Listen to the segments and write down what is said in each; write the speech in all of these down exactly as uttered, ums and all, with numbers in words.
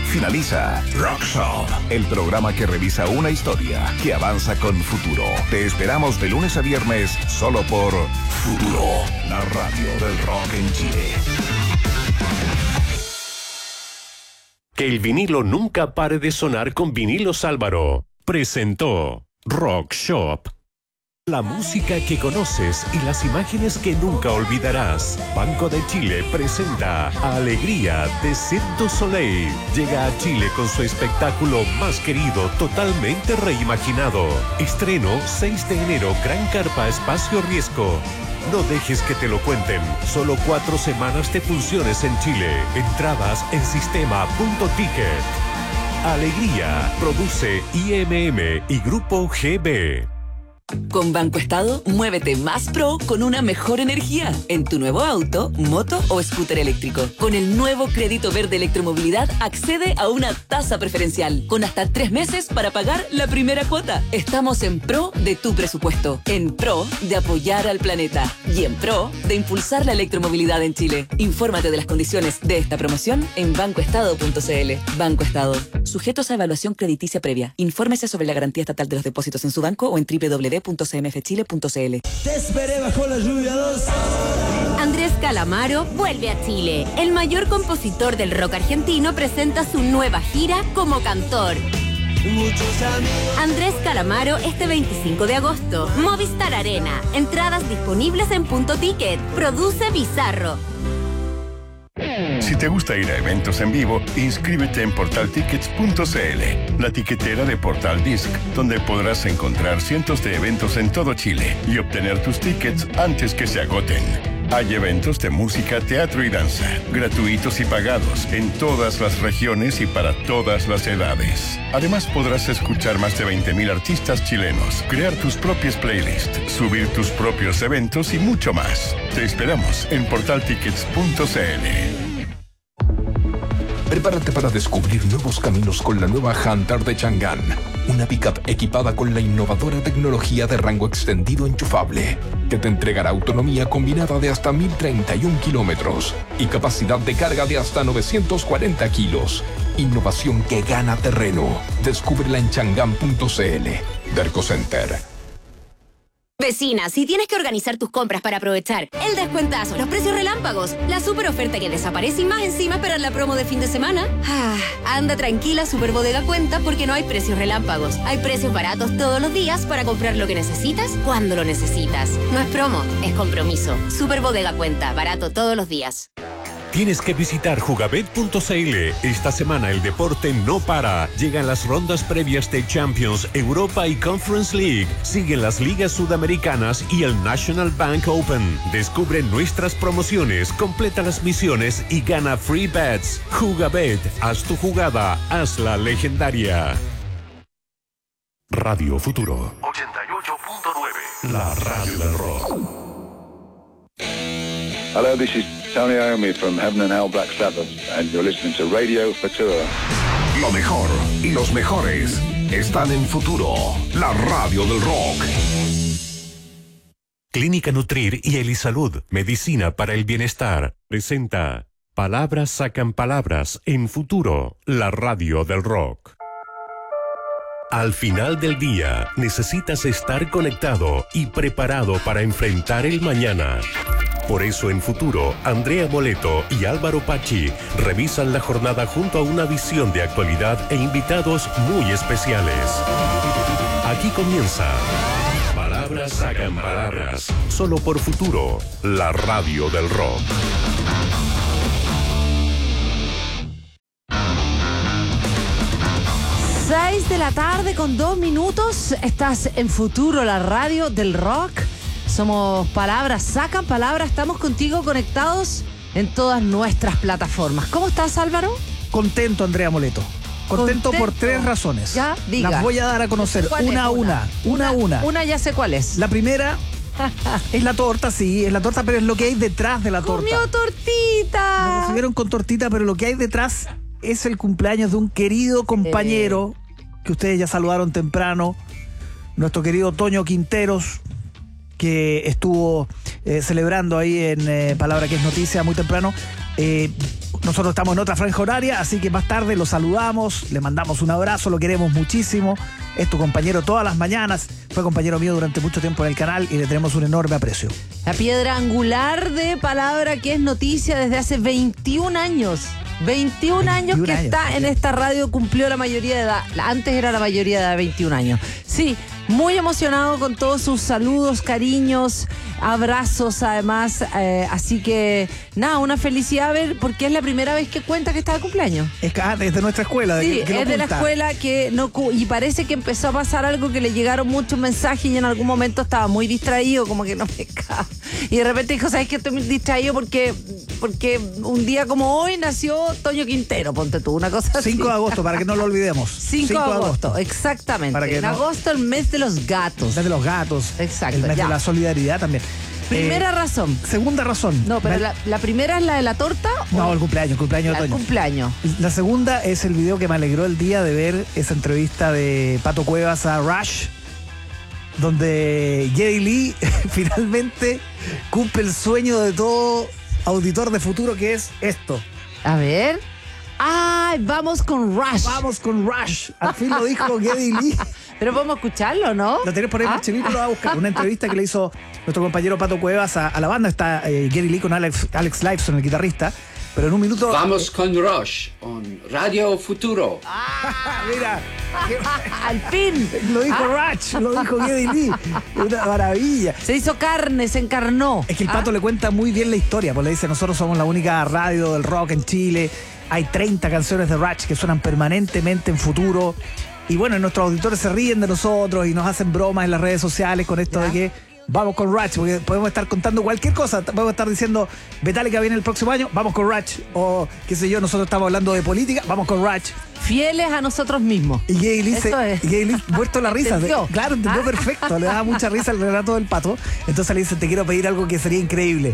finaliza Rock Shop, el programa que revisa una historia que avanza con futuro. Te esperamos de lunes a viernes solo por Futuro, la radio del rock en Chile. Que el vinilo nunca pare de sonar con Vinilos Álvaro. Presentó Rock Shop. La música que conoces y las imágenes que nunca olvidarás. Banco de Chile presenta Alegría de Cirque du Soleil. Llega a Chile con su espectáculo más querido, totalmente reimaginado. Estreno seis de enero, Gran Carpa Espacio Riesgo. No dejes que te lo cuenten. Solo cuatro semanas de funciones en Chile. Entradas en sistema punto ticket. Alegría produce I M M y Grupo G B. Con Banco Estado, muévete más pro con una mejor energía en tu nuevo auto, moto o scooter eléctrico. Con el nuevo crédito verde electromovilidad, accede a una tasa preferencial con hasta tres meses para pagar la primera cuota. Estamos en pro de tu presupuesto, en pro de apoyar al planeta y en pro de impulsar la electromovilidad en Chile. Infórmate de las condiciones de esta promoción en banco estado punto c l. Banco Estado. Sujetos a evaluación crediticia previa. Infórmese sobre la garantía estatal de los depósitos en su banco o en doble u doble u doble u punto c m f chile punto c l. Te esperé bajo la lluvia dos. Andrés Calamaro vuelve a Chile. El mayor compositor del rock argentino presenta su nueva gira como cantor. Andrés Calamaro este veinticinco de agosto. Movistar Arena. Entradas disponibles en Punto Ticket. Produce Bizarro. Si te gusta ir a eventos en vivo, inscríbete en portal tickets punto c l, la tiquetera de Portal Disc, donde podrás encontrar cientos de eventos en todo Chile y obtener tus tickets antes que se agoten. Hay eventos de música, teatro y danza, gratuitos y pagados, en todas las regiones y para todas las edades. Además podrás escuchar más de veinte mil artistas chilenos, crear tus propias playlists, subir tus propios eventos y mucho más. Te esperamos en portal tickets punto c l. Prepárate para descubrir nuevos caminos con la nueva Hunter de Chang'an, una pickup equipada con la innovadora tecnología de rango extendido enchufable, que te entregará autonomía combinada de hasta mil treinta y un kilómetros y capacidad de carga de hasta novecientos cuarenta kilos. Innovación que gana terreno. Descúbrela en chang'an punto c l. Derco Center. Vecina, si tienes que organizar tus compras para aprovechar el descuentazo, los precios relámpagos, la super oferta que desaparece y más encima esperar la promo de fin de semana, ah, anda tranquila, Super Bodega Cuenta, porque no hay precios relámpagos. Hay precios baratos todos los días para comprar lo que necesitas cuando lo necesitas. No es promo, es compromiso. Super Bodega Cuenta, barato todos los días. Tienes que visitar jugabet punto c l. Esta semana el deporte no para. Llegan las rondas previas de Champions, Europa y Conference League. Siguen las ligas sudamericanas y el National Bank Open. Descubre nuestras promociones, completa las misiones y gana free bets. Jugabet, haz tu jugada, hazla legendaria. Radio Futuro ochenta y ocho punto nueve. La radio del rock. Hello, this is Tony Iommi from Heaven and Hell Black Sabbath, and you're listening to Radio Futura. Lo mejor y los mejores están en Futuro, la radio del rock. Clínica Nutrir y Elisalud, medicina para el bienestar, presenta Palabras sacan palabras en Futuro, la radio del rock. Al final del día, necesitas estar conectado y preparado para enfrentar el mañana. Por eso en Futuro, Andrea Moleto y Álvaro Pachi revisan la jornada junto a una visión de actualidad e invitados muy especiales. Aquí comienza Palabras sacan palabras, solo por Futuro, la radio del rock. seis de la tarde con dos minutos. Estás en Futuro, la radio del rock. Somos Palabras Sacan Palabras. Estamos contigo conectados en todas nuestras plataformas. ¿Cómo estás, Álvaro? Contento, Andrea Moleto. Contento, Contento. por tres razones. Ya, diga. Las voy a dar a conocer una a una. Una a una. Una ya sé cuál es. La primera es la torta, sí, es la torta, pero es lo que hay detrás de la torta. ¡Comió tortita! Nos recibieron con tortita, pero lo que hay detrás es el cumpleaños de un querido compañero eh. que ustedes ya saludaron temprano, nuestro querido Toño Quinteros, que estuvo eh, celebrando ahí en eh, Palabra que es Noticia muy temprano. Eh, nosotros estamos en otra franja horaria, así que más tarde lo saludamos, le mandamos un abrazo, lo queremos muchísimo. Es tu compañero todas las mañanas, fue compañero mío durante mucho tiempo en el canal y le tenemos un enorme aprecio. La piedra angular de palabra que es noticia desde hace veintiún años. veintiún años que años, está en esta radio, cumplió la mayoría de edad. Antes era la mayoría de edad, veintiún años. Sí, muy emocionado con todos sus saludos, cariños, abrazos además. Eh, así que, nada, una felicidad ver, porque es la primera vez que cuenta que está de cumpleaños. Es que, ah, desde nuestra escuela. De Sí, que, que es de la oculta. escuela que no... cu- Y parece que empezó a pasar algo, que le llegaron muchos mensajes y en algún momento estaba muy distraído, como que no me cabe. Y de repente dijo, ¿sabes qué? Estoy muy distraído porque, porque un día como hoy nació Toño Quintero, ponte tú, una cosa así. cinco de agosto, para que no lo olvidemos. cinco de agosto, exactamente. Para que en no- agosto, el mes de los gatos. El mes de los gatos. Exacto, El mes ya. de la solidaridad también. Primera Eh, razón. Segunda razón. No, pero Me- la, la primera es la de la torta. No, ¿o el cumpleaños, el cumpleaños la de del Toño. cumpleaños? La segunda es el video que me alegró el día de ver esa entrevista de Pato Cuevas a Rush, donde Geddy Lee finalmente cumple el sueño de todo auditor de futuro, que es esto. A ver. ¡Ay, vamos con Rush! Vamos con Rush. Al fin lo dijo Geddy Lee. Pero vamos a escucharlo, ¿no? Lo tenés por ahí, ¿Ah? Marcelino, lo va a buscar. Una entrevista que le hizo nuestro compañero Pato Cuevas a, a la banda. Está eh, Geddy Lee con Alex, Alex Lifeson, el guitarrista. Pero en un minuto... Vamos con Rush, on Radio Futuro. Ah, mira. ¡Al fin! Lo dijo Ah. Rush, lo dijo Geddy Lee. Una maravilla. Se hizo carne, se encarnó. Es que el ¿Ah? Pato le cuenta muy bien la historia, pues le dice, nosotros somos la única radio del rock en Chile, hay treinta canciones de Rush que suenan permanentemente en futuro, y bueno, nuestros auditores se ríen de nosotros y nos hacen bromas en las redes sociales con esto ¿Ya? de que vamos con Rush, porque podemos estar contando cualquier cosa, podemos estar diciendo Metallica viene el próximo año, vamos con Rush, o qué sé yo, nosotros estamos hablando de política, vamos con Rush. Fieles a nosotros mismos. Y Geddy Lee, se- Eso es. y Geddy Lee, muerto la risa. ¿Entendió? Claro, entendió Ah. perfecto. Le daba mucha risa el relato del Pato. Entonces le dice, te quiero pedir algo que sería increíble.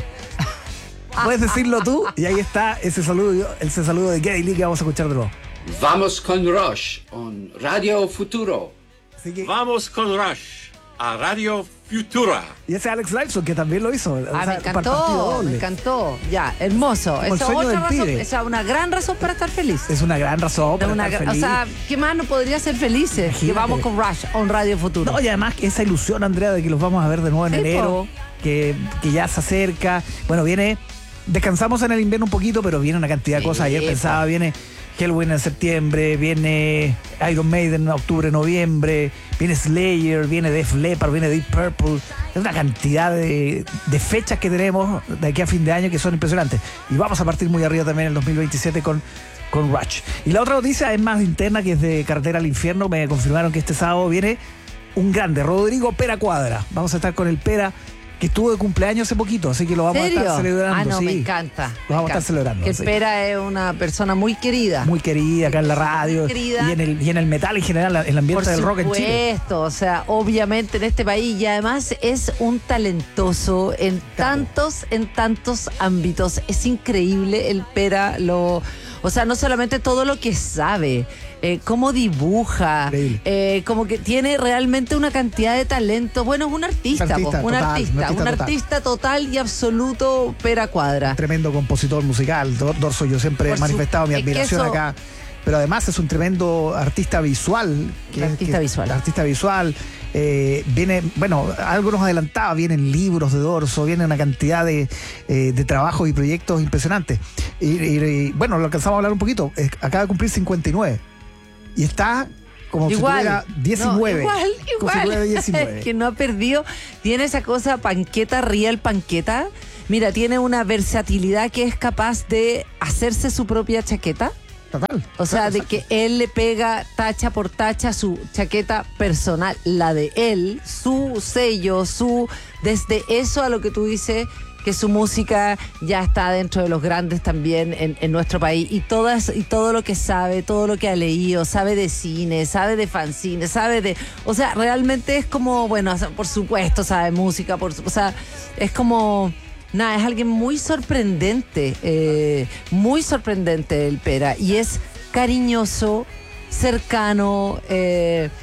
Puedes decirlo tú. Y ahí está ese saludo, ese saludo de Geddy Lee que vamos a escuchar de nuevo. Vamos con Rush, on Radio Futuro. Así que, Vamos con Rush a Radio Futura. y ese Alex Lifeson que también lo hizo. o Ah, sea, me para partido encantó, doble. me encantó. Ya, hermoso. el Esa sueño otra del razón, pibe. esa es una gran razón para estar feliz. Es una gran razón para Una estar gra- o feliz. sea, ¿qué más nos podría ser felices? Imagínate. Que vamos con Rush on Radio Futuro. No, y además que esa ilusión, Andrea, de que los vamos a ver de nuevo en Sí, enero, po. que, que ya se acerca. Bueno, viene, descansamos en el invierno un poquito, pero viene una cantidad de Sí, cosas. Ayer po. pensaba, viene Helloween en septiembre, viene Iron Maiden en octubre, noviembre, viene Slayer, viene Def Leppard, viene Deep Purple. Es una cantidad de, de fechas que tenemos de aquí a fin de año que son impresionantes. Y vamos a partir muy arriba también en el dos mil veintisiete con, con Rush. Y la otra noticia es más interna, que es de Carretera al Infierno. Me confirmaron que este sábado viene un grande, Rodrigo Pera Cuadra. Vamos a estar con el Pera, que estuvo de cumpleaños hace poquito, así que lo vamos ¿Serio? a estar celebrando. Ah, no, sí. me encanta. Lo vamos me a estar encanta. celebrando, Que sí. Pera es una persona muy querida. Muy querida acá en la radio. Muy querida. Y en el, y en el metal en general, el ambiente Por del rock en Chile. supuesto, o sea, obviamente en este país, y además es un talentoso en tantos, en tantos ámbitos. Es increíble el Pera, lo, o sea, no solamente todo lo que sabe, eh, cómo dibuja, Increíble. eh, como que tiene realmente una cantidad de talento. Bueno, es un artista, Artista, po, un total, artista, un artista un total. artista total y absoluto, Pera Cuadra. Tremendo compositor musical. Dor- Dorso, yo siempre Por he su- manifestado mi es que admiración eso- acá. Pero además es un tremendo artista visual. que- Artista que- visual. Artista visual. Eh, viene, bueno, algo nos adelantaba, vienen libros de Dorso, viene una cantidad de, eh, de trabajos y proyectos impresionantes. Y, y- y, bueno, lo alcanzamos a hablar un poquito. Es- acaba de cumplir cincuenta y nueve. Y está como si tuviera diecinueve. No, igual, Como si igual. tuviera diecinueve. Que no ha perdido. Tiene esa cosa panqueta, real panqueta. Mira, tiene una versatilidad que es capaz de hacerse su propia chaqueta. Total. O sea, de Exacto. que él le pega tacha por tacha su chaqueta personal, la de él, su sello, su... Desde eso a lo que tú dices, que su música ya está dentro de los grandes también en, en nuestro país. Y, todas, y todo lo que sabe, todo lo que ha leído, sabe de cine, sabe de fanzine, sabe de... O sea, realmente es como, bueno, o sea, por supuesto sabe música, por, su- o sea, es como... Nada, es alguien muy sorprendente, eh, muy sorprendente el Pera, y es cariñoso, cercano, eh,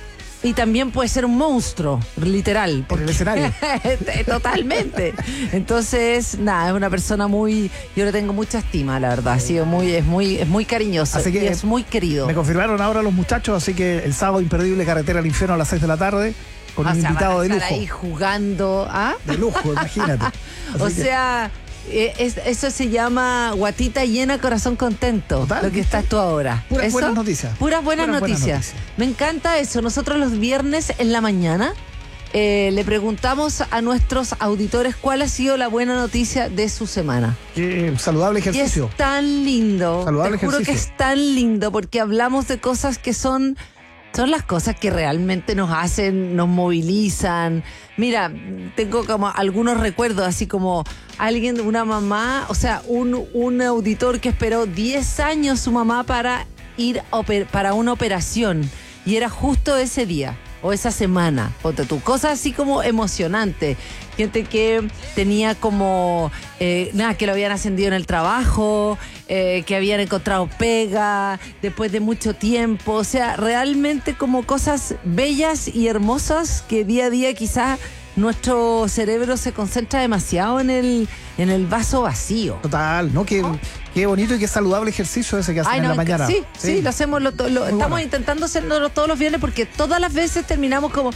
Y también puede ser un monstruo, literal. Por el escenario. Totalmente. Entonces, nada, es una persona muy... Yo le tengo mucha estima, la verdad. Ha sido muy, es muy, es muy cariñoso. Así que y es muy querido. Me confirmaron ahora los muchachos, así que el sábado imperdible Carretera al Infierno a las seis de la tarde, con o un sea, invitado van a de estar lujo. ahí jugando. ¿Ah? De lujo, imagínate. O Así que- sea... Eh, es- eso se llama guatita llena, corazón contento. Total, lo que ¿viste? estás tú ahora. Puras ¿Eso? buenas noticias. Puras buenas Puras buenas noticias. noticias. Me encanta eso. Nosotros los viernes en la mañana eh, le preguntamos a nuestros auditores cuál ha sido la buena noticia de su semana. Qué saludable Y ejercicio. es tan lindo. Saludable Te juro que ejercicio. es tan lindo porque hablamos de cosas que son, son las cosas que realmente nos hacen, nos movilizan. Mira, tengo como algunos recuerdos, así como alguien, una mamá, o sea, un, un auditor que esperó diez años su mamá para ir a oper- para una operación y era justo ese día o esa semana, ponte tú, cosas así como emocionantes. Gente que tenía como, eh, nada, que lo habían ascendido en el trabajo, eh, que habían encontrado pega después de mucho tiempo. O sea, realmente como cosas bellas y hermosas que día a día quizás nuestro cerebro se concentra demasiado en el, en el vaso vacío. Total, ¿no? Qué, qué bonito y qué saludable ejercicio ese que hacen Ay, en no, la mañana. Sí, sí, lo hacemos, lo, lo- estamos bueno. intentando hacerlo todos los viernes porque todas las veces terminamos como...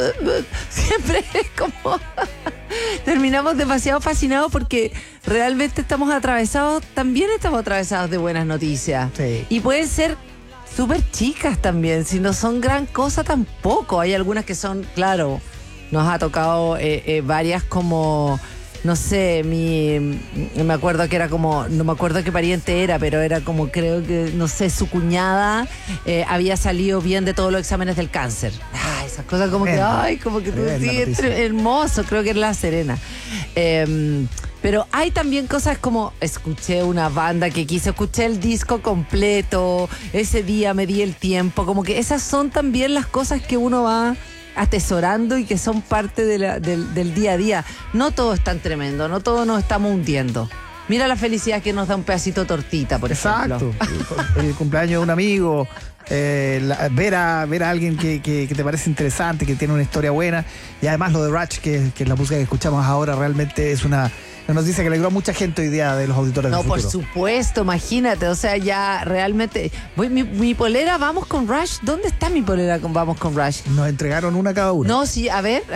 Siempre es como... terminamos demasiado fascinados porque realmente estamos atravesados, también estamos atravesados de buenas noticias. Sí. Y pueden ser súper chicas también, si no son gran cosa tampoco. Hay algunas que son, claro, nos ha tocado eh, eh, varias como... No sé, mi me acuerdo que era como, no me acuerdo qué pariente era, pero era como, creo que, no sé, su cuñada eh, había salido bien de todos los exámenes del cáncer. Ay, esas cosas como Tremendo. que, ay, como que tú Tremenda sí, noticia. tre- hermoso, creo que era La Serena. Eh, pero hay también cosas como, escuché una banda que quise, escuché el disco completo, ese día me di el tiempo, como que esas son también las cosas que uno va atesorando y que son parte de la- del, del día a día. No todo es tan tremendo, no todo nos estamos hundiendo. Mira la felicidad que nos da un pedacito de tortita, por Exacto. ejemplo. El, el cumpleaños de un amigo, eh, la- ver, a, ver a alguien que, que- que te parece interesante, que tiene una historia buena. Y además lo de Ratch, que, que es la música que escuchamos ahora, realmente es una, una noticia que alegró a mucha gente hoy día de los auditores No, del por futuro. supuesto, imagínate, o sea, ya realmente... Voy, mi, mi polera, vamos con Rush, ¿dónde está mi polera con Vamos con Rush? Nos entregaron una cada uno. No, sí, a ver...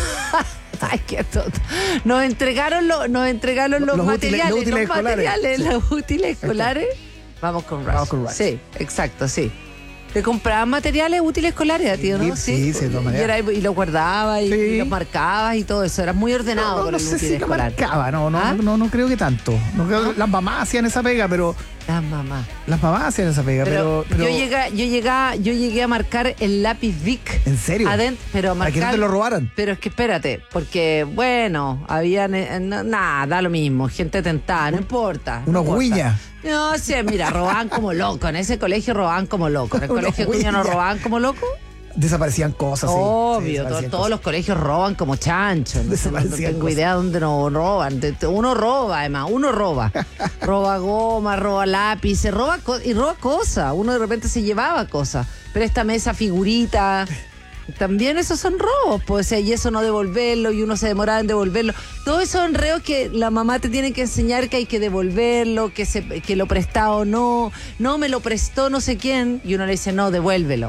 Ay, qué tonto. Nos entregaron, lo- nos entregaron los, Los útiles- materiales, los útiles los escolares. materiales, los útiles escolares. Vamos con Rush. Vamos con Rush. Sí, exacto, sí. ¿Te compraban materiales útiles escolares a ti, o no? Sí, sí, de todas y, maneras. era- y los guardabas y, Sí. y los marcabas y todo eso. Era muy ordenado No, no, con no el sé útil si lo escolar. marcaba, no, no, ¿Ah? no, no creo que tanto. No creo- Las mamás hacían esa pega, pero Las mamás. las mamás hacían esa pega, Pero, pero, pero yo, llegué, yo, llegué, yo llegué a marcar el lápiz Bic. ¿En serio? Adentro, pero a para que no marcar. te lo robaran. Pero es que espérate, porque bueno, habían. eh, no, nada, da lo mismo, gente tentada, no importa. no Unos importa. guiñas. No sé, mira, robaban como locos. En ese colegio robaban como locos. En el Unos colegio tuyo no guiñas. robaban como locos. Desaparecían cosas. sí. Sí, Obvio, to- desaparecían todos cosas. los colegios roban como chanchos. No, sé, no Desaparecían tengo cosas. idea dónde no roban. De- de- Uno roba, además, uno roba. roba goma, roba lápices, roba co- y roba cosas. Uno de repente se llevaba cosas. Préstame esa figurita. También esos son robos, pues, o sea, y eso no devolverlo, y uno se demoraba en devolverlo. Todos esos enredos que la mamá te tiene que enseñar que hay que devolverlo, que se, que lo prestado no, no me lo prestó no sé quién, y uno le dice, no, devuélvelo.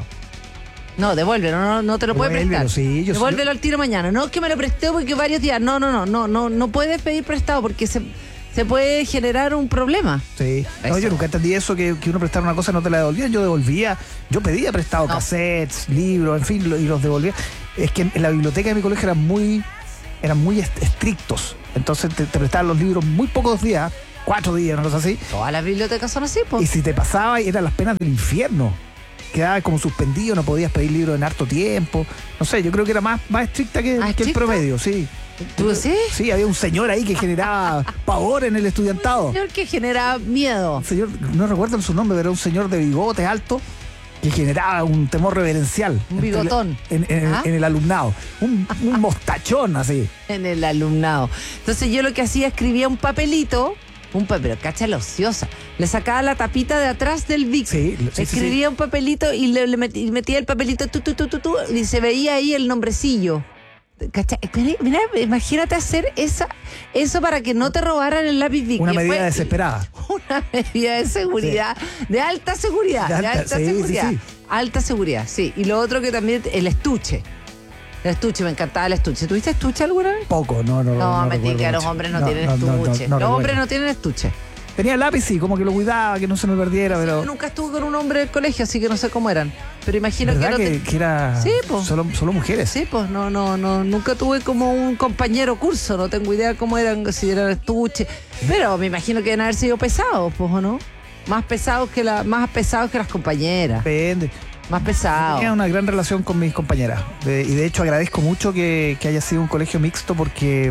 No, devuélvelo, no, no te lo puede Devuélvelo, prestar. sí, yo- devuélvelo al tiro mañana. No, que me lo presté porque varios días. No, no, no, no, no, no puedes pedir prestado porque se, se puede generar un problema. Sí. No, Eso. yo nunca entendí eso, que, que uno prestara una cosa y no te la devolvían. Yo devolvía, yo pedía prestado No. cassettes, libros, en fin, lo- y los devolvía. Es que en, en la biblioteca de mi colegio eran muy, eran muy est- estrictos. Entonces te, te prestaban los libros muy pocos días, cuatro días, una cosa así. Todas las bibliotecas son así, pues. Y si te pasaba, eran las penas del infierno. Quedaba como suspendido, no podías pedir libros en harto tiempo. No sé, yo creo que era más, más estricta que, ¿Ah, que el estricta? promedio, sí. ¿Tú sí? Sí, había un señor ahí que generaba pavor en el estudiantado. Señor que genera miedo. Un señor, no recuerdo su nombre, pero era un señor de bigote alto que generaba un temor reverencial. Un bigotón. En, en- ¿Ah? en el alumnado. Un, un mostachón así. En el alumnado. Entonces yo lo que hacía, escribía un papelito Un papel, pero cacha la ociosa. Le sacaba la tapita de atrás del Vic. Sí, sí, escribía sí, sí. un papelito y le, le metía, metía el papelito tu, tu, tu, tu, tu, y se veía ahí el nombrecillo. ¿Cachai? Mira, mira, imagínate hacer esa, eso para que no te robaran el lápiz Vic. Una Y medida fue- desesperada. Una medida de seguridad, de alta seguridad, De de alta, alta, sí, seguridad. sí, sí. Alta seguridad, sí. Y lo otro que también, el estuche. El estuche, me encantaba el estuche. ¿Tuviste estuche alguna vez? Poco, no, no. No, no mentira, recuerdo los mucho. hombres no, No, tienen no, no, no, estuche. no los recuerdo. hombres no tienen estuche. Tenía lápiz, sí, como que lo cuidaba, que no se me perdiera, pero. Yo nunca estuve con un hombre del colegio, así que no sé cómo eran. Pero imagino que ¿Verdad no que, te- que era Sí, po. solo, solo mujeres? Sí, pues no, no, no, nunca tuve como un compañero curso, no tengo idea cómo eran, si eran estuche. Pero me imagino que deben haber sido pesados, pues, ¿o no? Más pesados que la, más pesados que las compañeras. Depende. Más pesados. Tenía una gran relación con mis compañeras. De- y de hecho agradezco mucho que, que haya sido un colegio mixto porque.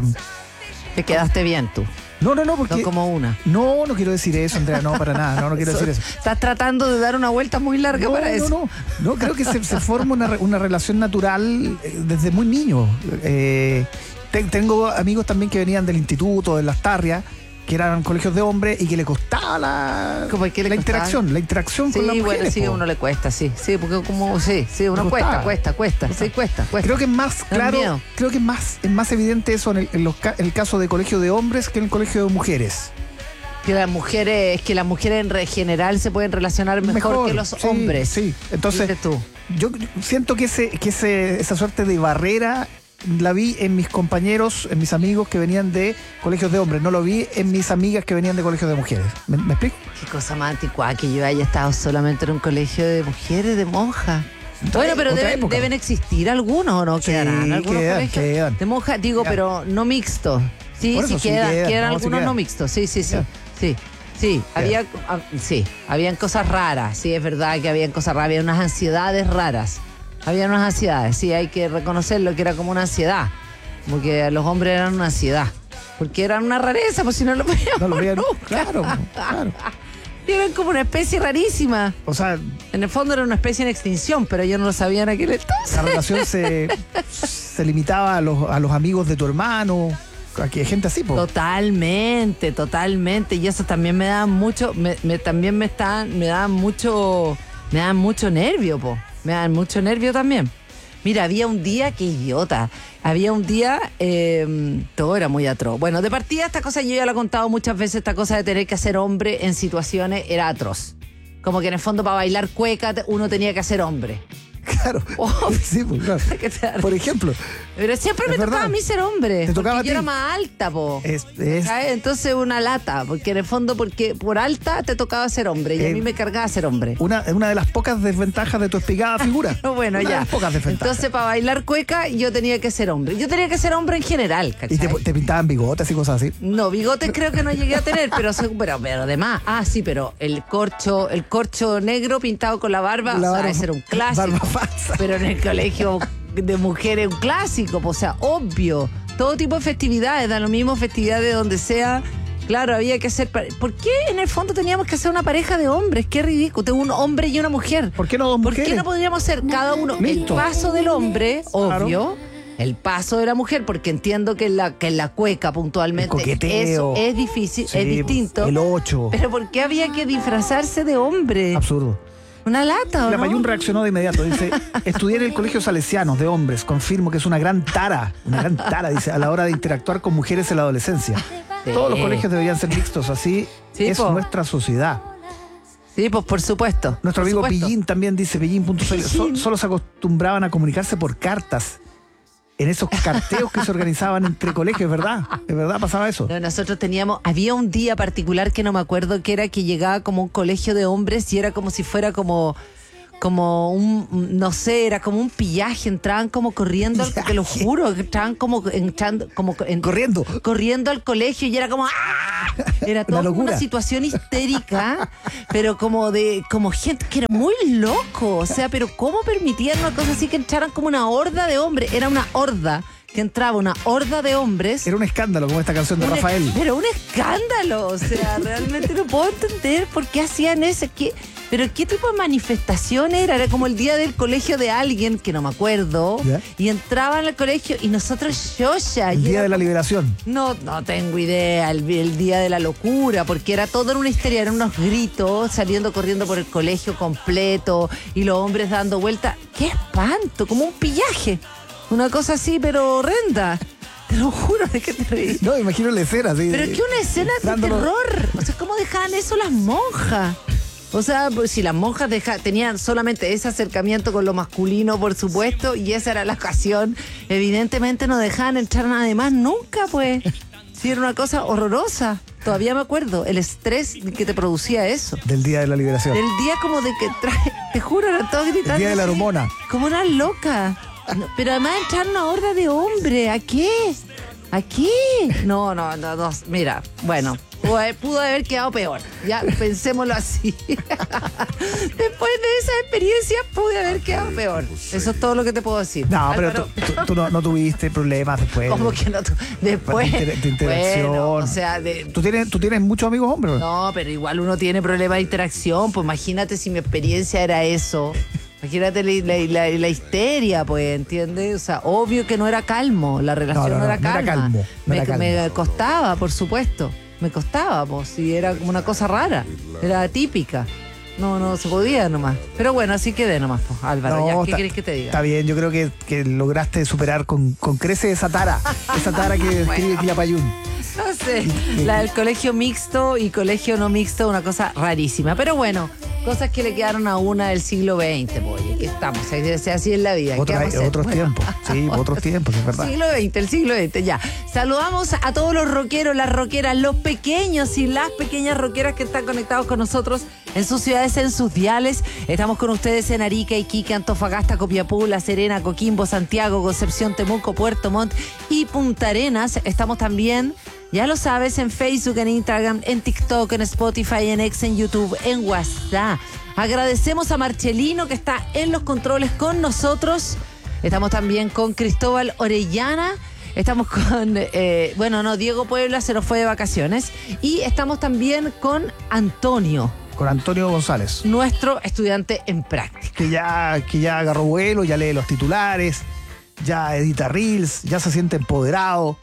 Te quedaste bien tú. No, no, no, porque. No como una. No, no quiero decir eso, Andrea, no, para nada, no, no quiero Eso- decir eso. Estás tratando de dar una vuelta muy larga No, para no, eso. no, no, creo que se, se forma una, re- una relación natural eh, desde muy niño. Eh, te- tengo amigos también que venían del instituto, de las Tarrias, que eran colegios de hombres y que le costaba la, ¿Cómo que le la costaba? interacción, la interacción Sí, con las bueno, mujeres. sí, a po. uno le cuesta, sí. Sí, porque como, sí, sí, uno Le cuesta, costaba. cuesta, cuesta, sí, cuesta, cuesta. Creo que es más Da claro, miedo. creo que es más, es más evidente eso en el, en los ca- el caso de colegio de hombres que en el colegio de mujeres. Que las mujeres, que las mujeres en re- general se pueden relacionar mejor, Mejor, que los sí, hombres. sí. Entonces, Dices tú. Yo siento que ese, que ese, esa suerte de barrera la vi en mis compañeros, en mis amigos que venían de colegios de hombres. No lo vi en mis amigas que venían de colegios de mujeres. ¿Me, me explico? Qué cosa más anticuada que yo haya estado solamente en un colegio de mujeres, de monjas. Bueno, pero Otra deben, época. deben existir algunos, ¿o no? Sí, ¿Quedarán algunos quedan, colegios quedan. de monjas? Digo, Quedan. pero no mixtos. Sí, Por sí eso, sí quedan, quedan, quedan no, sí algunos quedan. no mixtos. Sí, sí, sí. Quedan. Sí, sí. Había, ah, sí, habían cosas raras. Sí, es verdad que habían cosas raras. Había unas ansiedades raras. Había unas ansiedades, sí, hay que reconocerlo, que era como una ansiedad. Como que los hombres eran una ansiedad. Porque eran una rareza, pues si no lo veíamos No lo veían. nunca. Claro, claro. Eran como una especie rarísima. O sea, En el fondo era una especie en extinción, pero yo no lo sabía en aquel entonces. la relación se, se limitaba a los, a los amigos de tu hermano, a que gente así, po. Totalmente, totalmente. Y eso también me da mucho, me, me- también me están, me da mucho, me da mucho nervio, po. Me dan mucho nervio también. Mira, había un día, qué idiota. Había un día, eh, todo era muy atroz. Bueno, de partida esta cosa yo ya la he contado muchas veces, esta cosa de tener que hacer hombre en situaciones era atroz. Como que en el fondo para bailar cueca te- uno tenía que hacer hombre. Claro. Oh. Sí, pues, claro. ¿Qué te da Por risa? ejemplo, Pero siempre Es me tocaba verdad. a mí ser hombre. Te tocaba porque a yo era ti. más alta, po. es, es- ¿Sabes? Entonces una lata, porque en el fondo, porque por alta te tocaba ser hombre y a Eh, mí me cargaba ser hombre. una, una de las pocas desventajas de tu espigada figura. Bueno, Una de ya. las pocas desventajas. Entonces, para bailar cueca, yo tenía que ser hombre. Yo tenía que ser hombre en general, ¿cachai? y te, te pintaban bigotes y cosas así. No, bigotes creo que no llegué a tener, pero, se- pero, pero además, ah, sí, pero el corcho, el corcho negro pintado con la barba, La o sea, barba- ese era un clásico. barba falsa. Pero en el colegio de mujeres, un clásico, pues, o sea, obvio. Todo tipo de festividades, da lo mismo festividad de donde sea. Claro, había que hacer. pa- ¿Por qué en el fondo teníamos que hacer una pareja de hombres? Qué ridículo. Tengo un hombre y una mujer. ¿Por qué no dos ¿Por mujeres? qué no podríamos ser cada uno Listo. el paso del hombre, Claro. obvio, el paso de la mujer? Porque entiendo que en la, que en la cueca puntualmente El coqueteo. eso es difícil, Sí, es distinto. El ocho. Pero ¿por qué había que disfrazarse de hombre? Absurdo. Una lata, ¿o La no? Mayún reaccionó de inmediato. Dice, estudié en el colegio Salesianos de hombres. Confirmo que es una gran tara, una gran tara, dice, a la hora de interactuar con mujeres en la adolescencia. Sí. Todos los colegios deberían ser mixtos, así Sí, es po. nuestra sociedad. Sí, pues por supuesto. Nuestro por amigo supuesto. Pillín también dice, Pillín punto c l, so- Pillín. solo se acostumbraban a comunicarse por cartas. En esos carteos que se organizaban entre colegios, ¿verdad? ¿Es verdad? ¿Pasaba eso? No, nosotros teníamos, había un día particular que no me acuerdo, que era que llegaba como un colegio de hombres y era como si fuera como, como un, no sé, era como un pillaje, entraban como corriendo, al, te lo juro, que entraban como, entrando, como en- Corriendo. corriendo al colegio y era como ¡ah! Era toda Una como una locura. situación histérica, pero como de, como gente que era muy loco, o sea, pero ¿cómo permitían una cosa así que entraran como una horda de hombres? Era una horda que entraba una horda de hombres. Era un escándalo, como esta canción de Un Rafael. es- Pero un escándalo, o sea, realmente no puedo entender por qué hacían eso. ¿Qué, pero qué tipo de manifestación era? Era como el día del colegio de alguien, que no me acuerdo, ¿Ya? y entraban al colegio y nosotros yoya. El y día era de la como- liberación. No, no tengo idea, el, el día de la locura, porque era todo en una histeria, eran unos gritos, saliendo corriendo por el colegio completo y los hombres dando vuelta. ¡Qué espanto! Como un pillaje. Una cosa así, pero horrenda. Te lo juro, ¿de qué te reís? No, imagino la escena así. Pero es que una escena de dándolo- terror. O sea, ¿cómo dejaban eso las monjas? O sea, pues, si las monjas deja- tenían solamente ese acercamiento con lo masculino, por supuesto, y esa era la ocasión, evidentemente no dejaban entrar a nadie más nunca, pues. Sí, era una cosa horrorosa. Todavía me acuerdo, el estrés que te producía eso. Del día de la liberación. Del día como de que trae, te juro, eran todos gritando. El día de la así, hormona. Como una loca. No, pero además entrar una horda de hombres. ¿A qué? ¿A qué? No, no, no, no. Mira, bueno, pudo haber, pudo haber quedado peor. Ya, pensémoslo así. Después de esa experiencia pude haber quedado peor. Eso es todo lo que te puedo decir. No, pero Álvaro, tú, tú- tú no, no tuviste problemas después. ¿cómo que no? tu- Después. De, inter- de interacción. Bueno, o sea, de, ¿Tú tienes, ¿Tú tienes muchos amigos hombres? no, pero igual uno tiene problemas de interacción. Pues imagínate si mi experiencia era eso. Imagínate la, la- la- la histeria, pues, ¿entiendes? O sea, obvio que no era calmo. La relación No, no, no, era no, no calma. era calmo, no me, era calmo. me costaba, por supuesto. Me costaba, pues, si era como una cosa rara. Era atípica. No, no se podía nomás. Pero bueno, así quedé nomás, pues, Álvaro. No, ya, ¿qué está- querés que te diga? Está bien, yo creo que, que lograste superar con, con creces esa tara. Esa tara que describe Quilapayún. No sé, la del colegio mixto y colegio no mixto, una cosa rarísima. Pero bueno, cosas que le quedaron a una del siglo veinte, pues, oye, que estamos, así así es la vida. ¿Qué Otra- vamos a hacer? otros Bueno. tiempos, sí, otros tiempos, es verdad. Siglo veinte, el siglo veinte, ya. Saludamos a todos los rockeros, las rockeras, los pequeños y las pequeñas rockeras que están conectados con nosotros en sus ciudades, en sus diales. Estamos con ustedes en Arica, Iquique, Antofagasta, Copiapó, La Serena, Coquimbo, Santiago, Concepción, Temuco, Puerto Montt y Punta Arenas. Estamos también, ya lo sabes, en Facebook, en Instagram, en TikTok, en Spotify, en X, en YouTube, en WhatsApp. Agradecemos a Marcelino que está en los controles con nosotros. Estamos también con Cristóbal Orellana. Estamos con, eh, bueno, no, Diego Puebla se nos fue de vacaciones. Y estamos también con Antonio, Con Antonio González, nuestro estudiante en práctica. que ya, que ya agarró vuelo, ya lee los titulares, ya edita reels, ya se siente empoderado.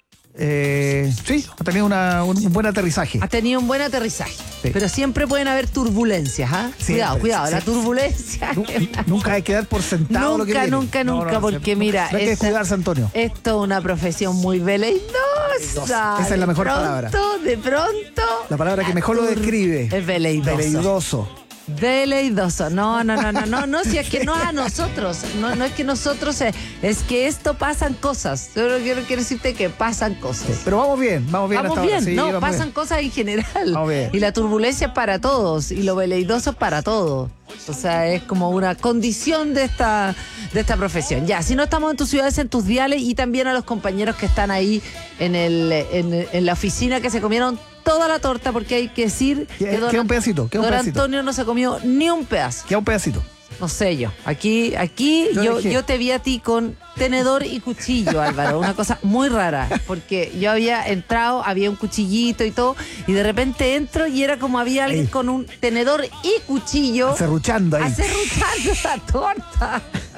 Eh, sí, ha tenido una- un, un buen aterrizaje. Ha tenido un buen aterrizaje. Sí. Pero siempre pueden haber turbulencias, ¿ah? Siempre, Cuidado, cuidado, sí, la sí. turbulencia. Nu- Nunca hay que dar por sentado lo que Nunca, viene. nunca, No, nunca, no, porque se- mira, no hay que esta- descuidarse, Antonio. Esto es una profesión muy veleidosa. Esa es la mejor de palabra. pronto, De pronto. La palabra que mejor lo describe. Es veleidoso. Veleidoso. Veleidoso. No, no, no, no, no, no, si es que no a nosotros. No, no es que nosotros, eh, es que esto pasan cosas. Yo no quiero, quiero decirte que pasan cosas. Pero vamos bien, vamos bien Vamos hasta bien, ahora. Sí, no, vamos pasan bien. cosas en general. Vamos bien. Y la turbulencia es para todos, y lo veleidoso es para todos. O sea, es como una condición de esta, de esta profesión. Ya, si no estamos en tus ciudades, en tus diales, y también a los compañeros que están ahí en, el, en, en la oficina que se comieron toda la torta, porque hay que decir Queda- que don, queda un pedacito, queda un don pedacito. Antonio no se comió ni un pedazo. Queda un pedacito. No sé yo. Aquí, aquí Yo yo, dejé. yo te vi a ti con tenedor y cuchillo, Álvaro. Una cosa muy rara. Porque yo había entrado, había un cuchillito y todo, y de repente entro y era como había alguien Ey. con un tenedor y cuchillo Cerruchando ahí. acerruchando esa torta.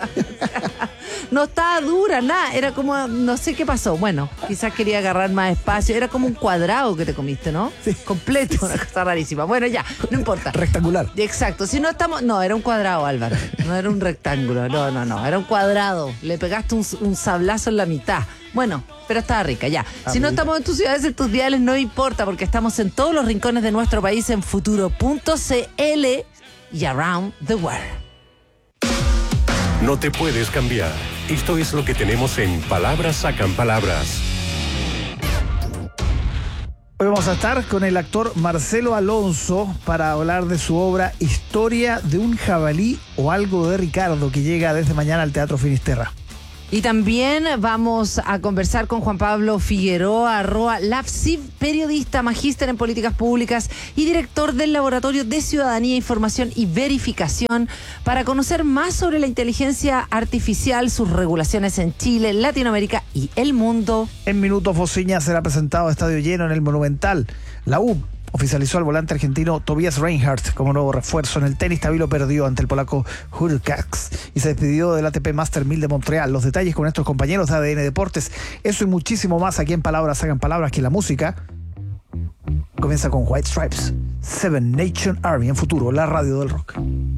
No estaba dura, nada. Era como, no sé qué pasó. Bueno, quizás quería agarrar más espacio. Era como un cuadrado que te comiste, ¿no? Sí. Completo, una cosa rarísima. Bueno, ya, no importa. Rectangular. Exacto, si no estamos. No, era un cuadrado, Álvaro. No era un rectángulo. No, no, no. Era un cuadrado. Le pegaste un, un sablazo en la mitad. Bueno, pero estaba rica, ya. Si no estamos en tus ciudades, en tus diales, no importa, porque estamos en todos los rincones de nuestro país en futuro punto c l y around the world. No te puedes cambiar. Esto es lo que tenemos en Palabras Sacan Palabras. Hoy vamos a estar con el actor Marcelo Alonso para hablar de su obra Historia de un jabalí o algo de Ricardo, que llega desde mañana al Teatro Finisterra. Y también vamos a conversar con Juan Pablo Figueroa Roa Lapsiv, periodista, magíster en políticas públicas y director del Laboratorio de Ciudadanía, Información y Verificación, para conocer más sobre la inteligencia artificial, sus regulaciones en Chile, Latinoamérica y el mundo. En minutos, Fociña será presentado a estadio lleno en el Monumental. La U oficializó al volante argentino Tobias Reinhardt como nuevo refuerzo. En el tenis, Tabilo perdió ante el polaco Hurkacz y se despidió del A T P Master mil de Montreal. Los detalles con nuestros compañeros de A D N Deportes. Eso y muchísimo más aquí en Palabras Hagan Palabras, que la música comienza con White Stripes, Seven Nation Army en Futuro, la radio del rock.